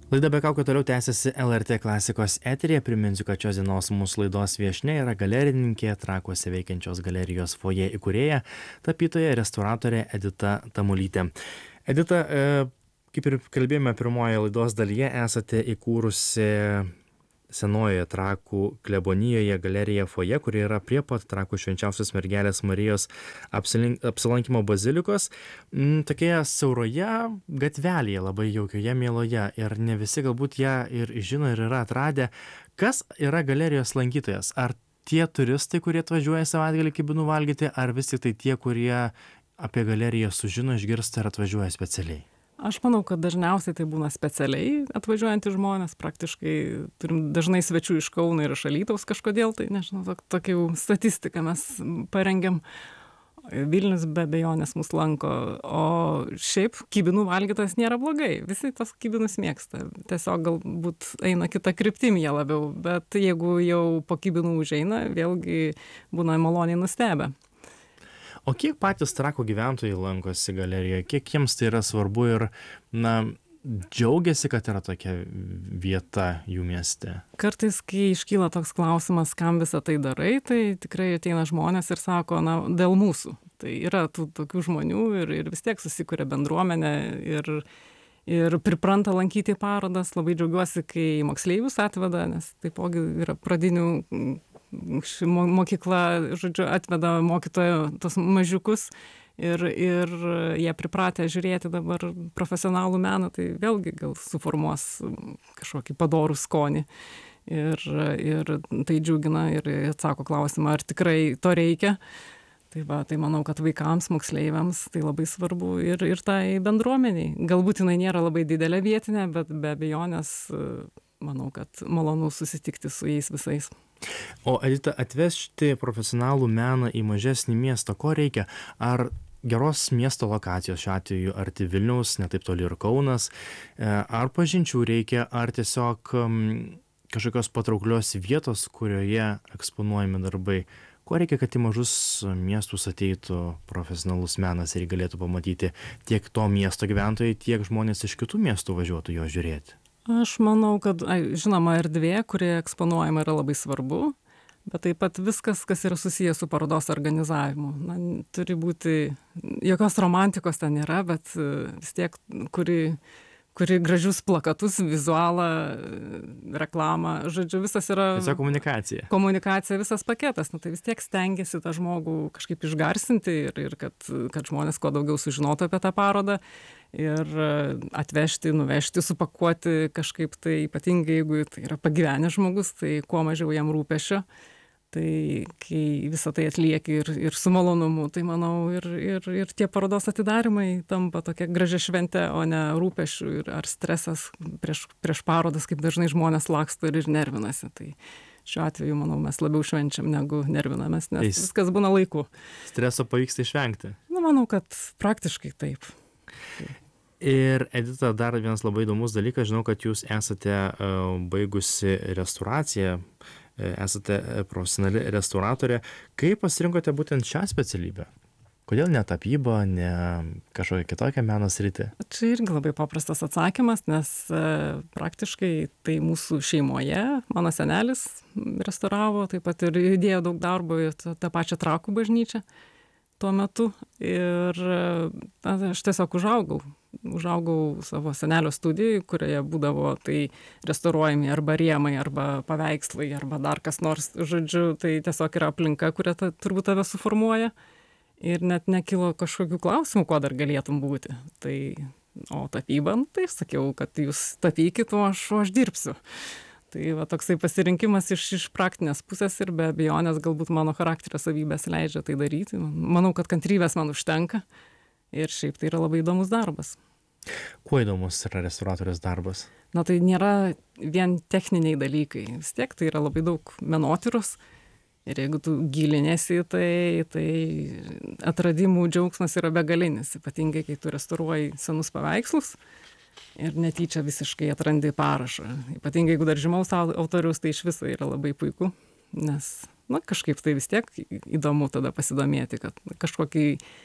Laida be kaukių toliau tęsiasi LRT klasikos eteryje. Priminsiu, kad šios dienos mūsų laidos viešnia yra galerininkė, Trakuose veikiančios galerijos foje įkūrėja, tapytoja, restauratorė Edita Tamulytė. Edita, kaip ir kalbėjome pirmoje laidos dalyje, esate įkūrusi senojoje Trakų klebonijoje galeriją foje, kuri yra prie pat Trakų Švenčiausios Mergelės Marijos apsilankymo bazilikos, tokioje siauroje gatvelėje, labai jaukioje, mieloje, ir ne visi galbūt ją ir žino ir yra atradę. Kas yra galerijos lankytojas? Ar tie turistai, kurie atvažiuoja savaitgalį kibinų valgyti, ar vis tik tai tie, kurie apie galeriją sužino, išgirsta ir atvažiuoja specialiai? Aš manau, kad dažniausiai tai būna specialiai atvažiuojantys žmonės, praktiškai turim dažnai svečių iš Kauno ir iš Alytaus kažkodėl, tai nežinau, tokia jau statistika mes parengėm. Vilnius be abejonės mus lanko, o šiaip kibinų valgytojas nėra blogai, visi tos kibinus mėgsta, tiesiog galbūt eina kita kryptim jie labiau, bet jeigu jau po kibinų užeina, vėlgi būna maloniai nustebę. O kiek patys Trakų gyventojai lankosi galerijoje, kiek jiems tai yra svarbu ir, džiaugiasi, kad yra tokia vieta jų mieste? Kartais, kai iškyla toks klausimas, kam visą tai darai, tai tikrai ateina žmonės ir sako, dėl mūsų. Tai yra tų tokių žmonių ir vis tiek susikuria bendruomenė ir pripranta lankyti parodas. Labai džiaugiuosi, kai moksleivius atveda, nes taipogi yra pradinių mokykla, žodžiu, atveda mokytojo tos mažiukus ir jie pripratę žiūrėti dabar profesionalų meną, tai vėlgi gal suformuos kažkokį padorų skonį. Ir tai džiugina ir atsako klausimą, ar tikrai to reikia. Tai manau, kad vaikams, moksleiviams tai labai svarbu ir tai bendruomeniai. Galbūt jinai nėra labai didelė vietinė, bet be abejonės manau, kad malonu susitikti su jais visais. O Edita, atvežti profesionalų meną į mažesnį miestą, ko reikia? Ar geros miesto lokacijos, šiuo atveju arti Vilniaus, ne taip toli ir Kaunas, ar pažinčių reikia, ar tiesiog kažkokios patrauklios vietos, kurioje eksponuojami darbai? Ko reikia, kad į mažus miestus ateitų profesionalus menas ir galėtų pamatyti tiek to miesto gyventojai, tiek žmonės iš kitų miestų važiuotų jo žiūrėti? Aš manau, kad žinoma erdvė, kurie eksponuojama, yra labai svarbu, bet taip pat viskas, kas yra susijęs su parodos organizavimu. Turi būti, jokios romantikos ten nėra, bet vis tiek, kuri gražius plakatus, vizualą, reklamą, žodžiu, visas yra... Tiesiog komunikacija. Komunikacija, visas paketas, tai vis tiek stengiasi tą žmogų kažkaip išgarsinti ir kad žmonės kuo daugiau sužinotų apie tą parodą ir atvežti, nuvežti, supakuoti kažkaip tai, ypatingai jeigu tai yra pagyvenęs žmogus, tai kuo mažiau jam rūpesčio. Tai kai visą tai atlieki ir su malonumu, tai manau ir tie parodos atidarymai tampa tokia gražia švente, o ne rūpesčių ar stresas prieš parodas, kaip dažnai žmonės laksto ir nervinasi. Tai šiuo atveju, manau, mes labiau švenčiam negu nervinamės, nes viskas būna laiku. Streso pavyksta išvengti? Manau, kad praktiškai taip. Ir Edita, dar vienas labai įdomus dalykas, žinau, kad jūs esate baigusi restauraciją, esate profesionali restauratorė. Kaip pasirinkote būtent šią specialybę? Kodėl ne tapyba, ne kažkokia kitokia meno sritį? Čia irgi labai paprastas atsakymas, nes praktiškai tai mūsų šeimoje, mano senelis restauravo, taip pat ir įdėjo daug darbo į tą pačią Trakų bažnyčią tuo metu. Ir aš tiesiog užaugau savo senelio studijai, kurioje būdavo tai restauruojami arba rėmai, arba paveikslai, arba dar kas nors. Žodžiu, tai tiesiog yra aplinka, kuria turbūt tave suformuoja. Ir net nekilo kažkokių klausimų, kuo dar galėtum būti. O tapyba, tai sakiau, kad jūs tapykit, o aš dirbsiu. Tai va toksai pasirinkimas iš praktinės pusės ir be abejonės galbūt mano charakterio savybės leidžia tai daryti. Manau, kad kantrybės man užtenka ir šiaip tai yra labai įdomus darbas. Kuo įdomus yra restauratorės darbas? Tai nėra vien techniniai dalykai. Vis tiek tai yra labai daug menotyros. Ir jeigu tu gilinėsi, tai atradimų džiaugsmas yra begalinis, ypatingai kai tu restauruoji senus paveikslus ir netyčia visiškai atrandi parašą. Ypatingai jeigu dar žymaus autoriaus, tai iš viso yra labai puiku, nes kažkaip tai vis tiek įdomu tada pasidomėti, kad kažkokį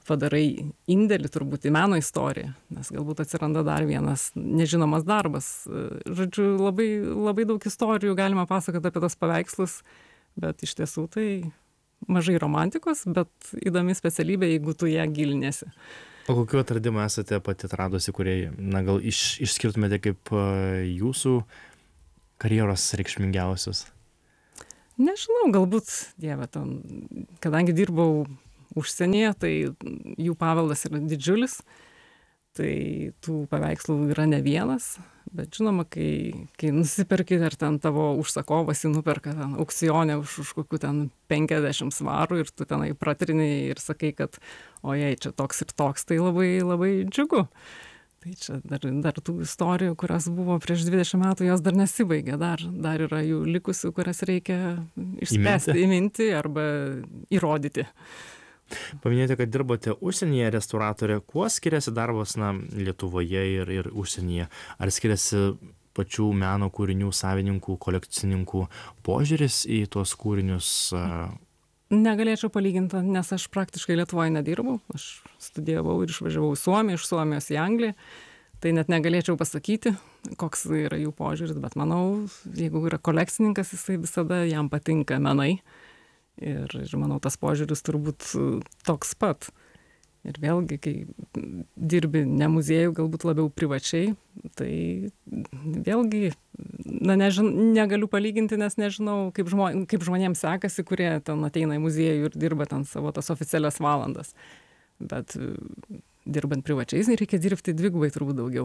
padarai indėlį turbūt į meno istoriją, nes galbūt atsiranda dar vienas nežinomas darbas. Žodžiu, labai daug istorijų galima pasakoti apie tas paveikslus, bet iš tiesų tai mažai romantikos, bet įdomi specialybė, jeigu tu ją giliniesi. O kokiu atradimu esate pati atradusi, kurie, gal išskirtumėte kaip jūsų karjeros reikšmingiausius? Nežinau, galbūt, Dieve, kadangi dirbau užsienyje, tai jų paveldas yra didžiulis, tai tų paveikslų yra ne vienas, bet žinoma, kai nusiperki ir ten tavo užsakovas jį nuperka ten aukcione už kokių ten 50 svarų ir tu tenai pratrini ir sakai, kad ojei, čia toks ir toks, tai labai, labai džiugu. Tai čia dar tų istorijų, kurios buvo prieš 20 metų, jos dar nesibaigė, dar yra jų likusių, kurias reikia išspręsti, įminti arba įrodyti. Paminėjote, kad dirbote užsienyje restauratorė. Kuo skiriasi darbas Lietuvoje ir užsienyje? Ar skiriasi pačių meno kūrinių savininkų, kolekcininkų požiūris į tuos kūrinius? Negalėčiau palyginti, nes aš praktiškai Lietuvoje nedirbau. Aš studijavau ir išvažiavau į Suomiją, iš Suomijos į Angliją. Tai net negalėčiau pasakyti, koks yra jų požiūris, bet manau, jeigu yra kolekcininkas, jisai visada jam patinka menai. Ir manau, tas požiūris turbūt toks pat. Ir vėlgi, kai dirbi ne muziejų, galbūt labiau privačiai, tai vėlgi, negaliu palyginti, nes nežinau, kaip žmonėms sekasi, kurie ten ateina į muziejų ir dirba ten savo tas oficialias valandas. Bet dirbant privačiais, reikia dirbti dvigubai turbūt daugiau.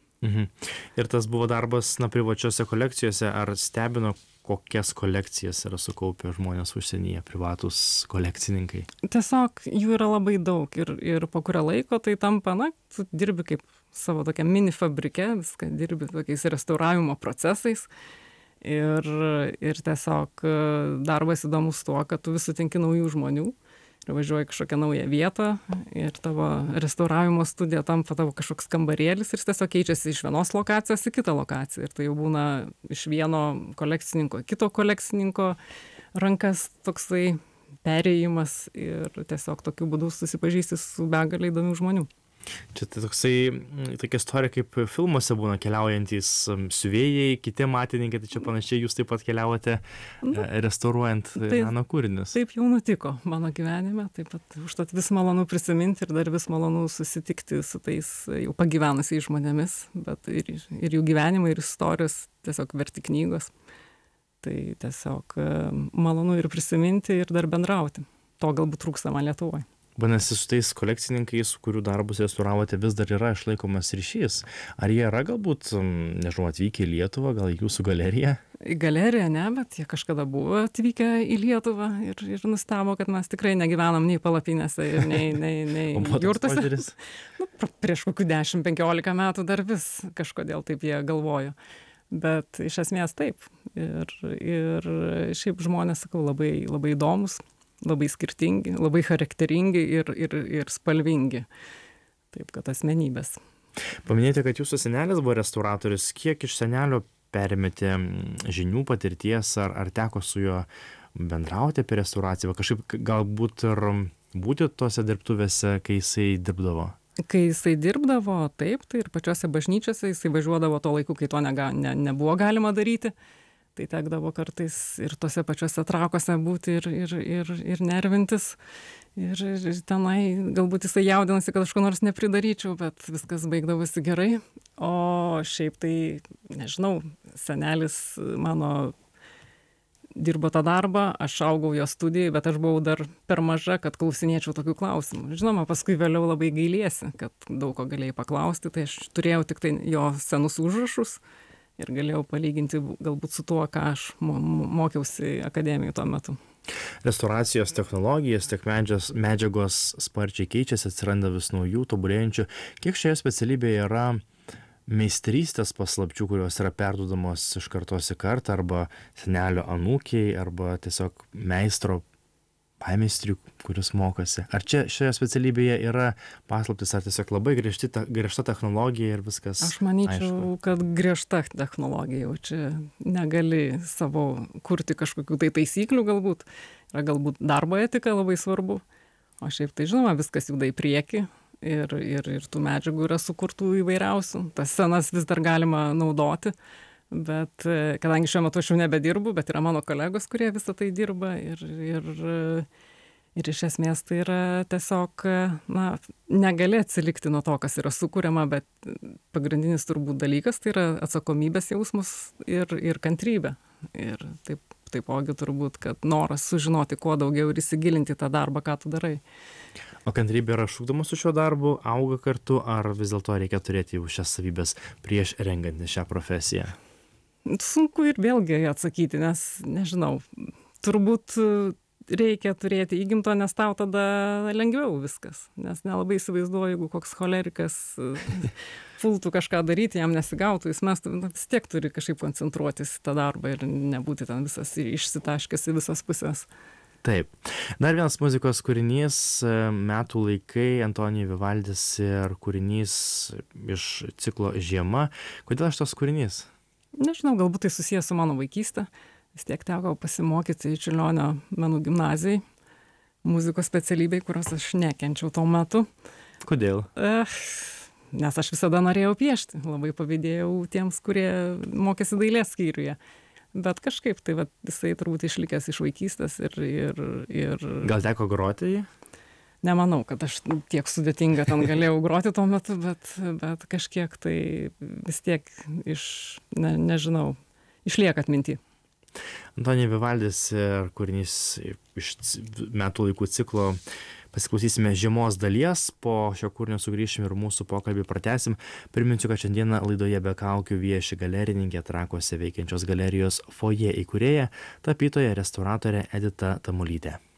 Ir tas buvo darbas privačiose kolekcijose. Ar stebino, kokias kolekcijas yra sukaupę žmonės užsienyje, privatūs kolekcininkai? Tiesiog jų yra labai daug ir po kurio laiko tai tampa, tu dirbi kaip savo tokia mini fabrike, viską dirbi tokiais restauravimo procesais ir tiesiog darbas įdomus tuo, kad tu vis sutinki naujų žmonių ir važiuoji kažkokią naują vietą ir tavo restauravimo studija tampa tavo kažkoks kambarėlis ir jis tiesiog keičiasi iš vienos lokacijos į kitą lokaciją. Ir tai jau būna iš vieno kolekcininko, kito kolekcininko rankas toksai perėjimas ir tiesiog tokiu būdu susipažįsti su begalė įdomių žmonių. Čia tai tokia istorija, kaip filmuose būna keliaujantys siuvėjai, kiti matininkai, tai čia panašiai jūs taip pat keliavote restauruojant meno kūrinius. Taip jau nutiko mano gyvenime, taip pat užtat vis malonu prisiminti ir dar vis malonu susitikti su tais jau pagyvenusiais žmonėmis, bet ir jų gyvenimai ir istorijos tiesiog verti knygos. Tai tiesiog malonu ir prisiminti ir dar bendrauti. To galbūt trūksta man Lietuvoje. Vadinasi, su tais kolekcininkais, kurių darbus restauravote, vis dar yra išlaikomas ryšys. Ar jie yra galbūt, nežinau, atvykę į Lietuvą, gal į jūsų galeriją? Į galeriją ne, bet jie kažkada buvo atvykę į Lietuvą ir nustebo, kad mes tikrai negyvenam nei palapinėse ir nei jurtose. Prieš kokių 10-15 metų dar vis kažkodėl taip jie galvojo. Bet iš esmės taip. Ir šiaip žmonės, sakau, labai, labai įdomus. Labai skirtingi, labai charakteringi ir spalvingi. Taip, kad asmenybės. Paminėjote, kad jūsų senelis buvo restauratorius. Kiek iš senelio perėmėte žinių, patirties, ar teko su juo bendrauti apie restauraciją? Kažkaip galbūt ir būti tose dirbtuvėse, kai jisai dirbdavo? Kai jisai dirbdavo, taip, tai ir pačiose bažnyčiose jisai važiuodavo tuo laiku, kai to nebuvo galima daryti. Tai tekdavo kartais ir tose pačiose trakuose būti ir nervintis. Ir tenai galbūt jisai jaudinasi, kad aš ko nors nepridaryčiau, bet viskas baigdavosi gerai. O šiaip tai, nežinau, senelis mano dirbo tą darbą, aš augau jo studijai, bet aš buvau dar per maža, kad klausinėčiau tokių klausimų. Žinoma, paskui vėliau labai gailiesi, kad daug ko galėjai paklausti, tai aš turėjau tik tai jo senus užrašus. Ir galėjau palyginti galbūt su tuo, ką aš mokiausi akademijoje tuo metu. Restauracijos technologijas, tiek medžiagos sparčiai keičiasi, atsiranda vis naujų, tobulėjančių. Kiek šioje specialybėje yra meistrystės paslapčių, kurios yra perduodamos iš kartos į kartą, arba senelio anūkiai, arba tiesiog meistro pameistrių, kuris mokosi? Ar čia šioje specialybėje yra paslaptis, ar tiesiog labai griežta technologija ir viskas? Aš manyčiau, aišku, kad griežta technologija, jau čia negali savo kurti kažkokių tai taisyklių galbūt. Yra galbūt darbo etika labai svarbu, O šiaip tai žinoma, viskas juda į priekį ir tų medžiagų yra sukurtų įvairiausių. Tas scenas vis dar galima naudoti, bet kadangi šiuo metu aš jau nebedirbu, bet yra mano kolegos, kurie visą tai dirba ir iš esmės tai yra tiesiog, na, negali atsilikti nuo to, kas yra sukuriama, bet pagrindinis turbūt dalykas tai yra atsakomybės jausmas ir kantrybė. Ir taipogi turbūt, kad noras sužinoti kuo daugiau ir įsigilinti tą darbą, ką tu darai. O kantrybė yra šūkdama su šiuo darbu, auga kartu, ar vis dėlto reikia turėti jau šias savybės prieš rengiantis šią profesiją? Sunku ir vėlgi atsakyti, nes nežinau, turbūt reikia turėti įgimto, nes tau tada lengviau viskas. Nes nelabai įsivaizduoju, jeigu koks cholerikas pultų kažką daryti, jam nesigautų, jis vis tiek turi kažkaip koncentruotis į tą darbą ir nebūti ten visas išsitaškęs į visas pusės. Taip. Dar vienas muzikos kūrinys, Metų laikai, Antonijus Vivaldis ir kūrinys iš ciklo Žiema. Kodėl šitas kūrinys? Nežinau, galbūt tai susijęs su mano vaikyste. Vis tiek teko pasimokyti Čiurlionio menų gimnazijai, muzikos specialybei, kurios aš nekenčiau tuo metu. Kodėl? Nes aš visada norėjau piešti, labai pavydėjau tiems, kurie mokėsi dailės skyriuje. Bet kažkaip tai jisai turbūt išlikęs iš vaikystės ir... Gal teko groti jį? Nemanau, kad aš tiek sudėtinga ten galėjau groti tuo metu, bet kažkiek tai vis tiek nežinau, išlieka atminty. Antonijus Vivaldis ir kūrinys iš Metų laikų ciklo. Pasiklausysime žiemos dalies, po šio kūrinio sugrįšim ir mūsų pokalbį pratęsim. Priminsiu, kad šiandieną laidoje be kaukių vieši galerininkė, Trakuose veikiančios galerijos Foje įkūrėja, tapytoja, restauratorė Edita Tamulytė.